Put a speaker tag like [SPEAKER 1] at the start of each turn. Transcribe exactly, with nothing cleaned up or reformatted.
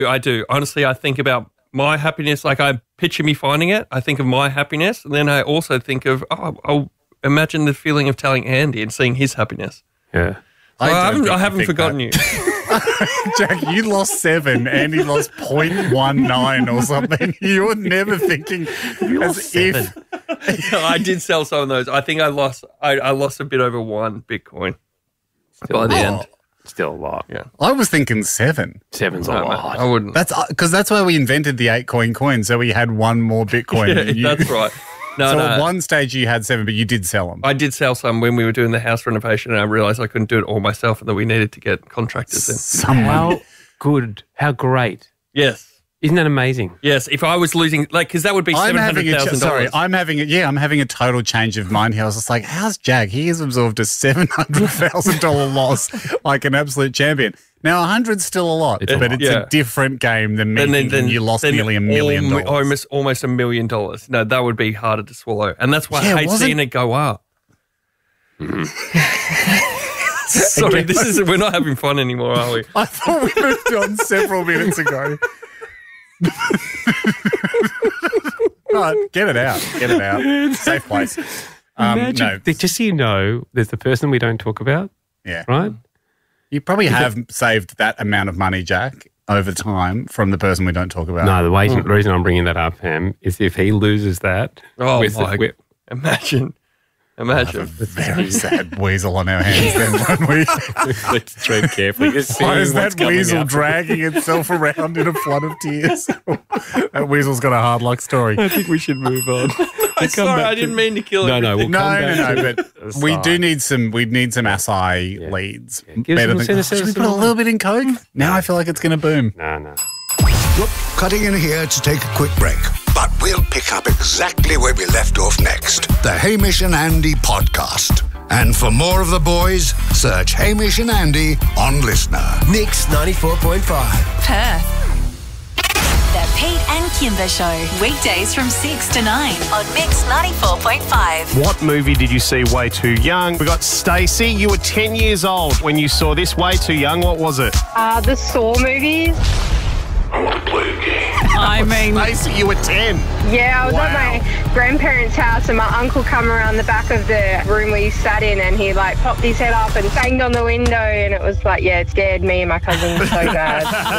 [SPEAKER 1] I do. Honestly, I think about my happiness. Like I picture me finding it. I think of my happiness. And then I also think of, oh, I'll imagine the feeling of telling Andy and seeing his happiness.
[SPEAKER 2] Yeah.
[SPEAKER 1] So I, I haven't, I haven't forgotten
[SPEAKER 3] that.
[SPEAKER 1] you.
[SPEAKER 3] Jack, you lost seven and he lost zero point one nine or something. You're never thinking
[SPEAKER 2] You
[SPEAKER 3] as
[SPEAKER 2] lost seven.
[SPEAKER 3] if...
[SPEAKER 1] I did sell some of those. I think I lost I, I lost a bit over one Bitcoin by the
[SPEAKER 3] Oh.
[SPEAKER 1] end.
[SPEAKER 2] Still a lot.
[SPEAKER 1] Yeah.
[SPEAKER 3] I was thinking seven.
[SPEAKER 2] Seven's a
[SPEAKER 1] No,
[SPEAKER 2] lot.
[SPEAKER 1] I wouldn't.
[SPEAKER 3] That's because that's why we invented the eight coin coin, so we had one more Bitcoin.
[SPEAKER 1] Yeah,
[SPEAKER 3] than you.
[SPEAKER 1] that's right. No,
[SPEAKER 3] so
[SPEAKER 1] no.
[SPEAKER 3] at one stage you had seven, but you did sell them.
[SPEAKER 1] I did sell some when we were doing the house renovation, and I realised I couldn't do it all myself, and that we needed to get contractors in.
[SPEAKER 3] Someone.
[SPEAKER 2] How good, how great.
[SPEAKER 1] Yes,
[SPEAKER 2] Isn't that amazing?
[SPEAKER 1] yes. If I was losing, like, because that would be
[SPEAKER 3] I'm
[SPEAKER 1] seven
[SPEAKER 3] having
[SPEAKER 1] hundred
[SPEAKER 3] a ch-
[SPEAKER 1] thousand
[SPEAKER 3] sorry.
[SPEAKER 1] dollars.
[SPEAKER 3] I'm having a yeah. I'm having a total change of mind here. I was just like, "How's Jack? He has absorbed a seven hundred thousand dollar loss like an absolute champion." Now, a hundred's still a lot,
[SPEAKER 2] It's a
[SPEAKER 3] but
[SPEAKER 2] lot.
[SPEAKER 3] it's
[SPEAKER 1] Yeah.
[SPEAKER 3] a different game than me.
[SPEAKER 1] And then,
[SPEAKER 3] thinking
[SPEAKER 1] then
[SPEAKER 3] you lost
[SPEAKER 1] then
[SPEAKER 3] nearly a million
[SPEAKER 1] almo-
[SPEAKER 3] dollars.
[SPEAKER 1] Almost, almost a million dollars. No, that would be harder to swallow, and that's why
[SPEAKER 3] Yeah,
[SPEAKER 1] I hate
[SPEAKER 3] wasn't-
[SPEAKER 1] seeing it go up. Sorry, this is we're not having fun anymore, are we?
[SPEAKER 3] I thought we moved on several minutes ago. Right, get it out. Get it out. Safe place. Um,
[SPEAKER 2] Imagine,
[SPEAKER 3] no,
[SPEAKER 2] th- just so you know, there's the person we don't talk about,
[SPEAKER 3] yeah.
[SPEAKER 2] right?
[SPEAKER 3] You probably have saved that amount of money, Jack, over time from the person we don't talk about.
[SPEAKER 2] No, the, way, the reason I'm bringing that up, Ham, is if he loses that,
[SPEAKER 1] Oh
[SPEAKER 2] with the-
[SPEAKER 1] my!
[SPEAKER 2] with-
[SPEAKER 1] Imagine, imagine.
[SPEAKER 3] Very sad weasel on our hands then, won't we?
[SPEAKER 2] let's tread carefully. Just
[SPEAKER 3] Why
[SPEAKER 2] seeing
[SPEAKER 3] is
[SPEAKER 2] what's
[SPEAKER 3] that
[SPEAKER 2] coming
[SPEAKER 3] weasel
[SPEAKER 2] up.
[SPEAKER 3] dragging itself around in a flood of tears? That weasel's got a hard luck story.
[SPEAKER 2] I think we should move on.
[SPEAKER 1] I'm sorry, I didn't mean to kill
[SPEAKER 2] No,
[SPEAKER 1] it.
[SPEAKER 2] no, we'll
[SPEAKER 3] No,
[SPEAKER 2] come
[SPEAKER 3] no,
[SPEAKER 2] back
[SPEAKER 3] no,
[SPEAKER 2] to
[SPEAKER 3] but
[SPEAKER 2] the
[SPEAKER 3] we
[SPEAKER 2] side.
[SPEAKER 3] do need some. We need some acai leads.
[SPEAKER 2] Give
[SPEAKER 3] Better
[SPEAKER 2] some-
[SPEAKER 3] than.
[SPEAKER 2] send us-
[SPEAKER 3] Should we
[SPEAKER 2] send us
[SPEAKER 3] put a
[SPEAKER 2] some-
[SPEAKER 3] little bit in Coke? Now I feel like it's going to boom.
[SPEAKER 2] No, no.
[SPEAKER 4] Whoop, cutting in here to take a quick break. But we'll pick up exactly where we left off next. The Hamish and Andy podcast. And for more of the boys, search Hamish and Andy on Listener.
[SPEAKER 5] Mix ninety-four point five.
[SPEAKER 6] Perth. The Pete and Kimber Show, weekdays from six to nine on Mix ninety-four point five.
[SPEAKER 7] What movie did you see way too young? We got Stacey. You were ten years old when you saw this. Way too young. What was it?
[SPEAKER 8] Uh, the Saw movies.
[SPEAKER 9] I mean,
[SPEAKER 7] Stacey, you were ten.
[SPEAKER 8] Yeah, I was
[SPEAKER 7] Wow.
[SPEAKER 8] at my grandparents' house and my uncle come around the back of the room we sat in and he like popped his head up and banged on the window and it was like, yeah, it scared me and my cousin so bad.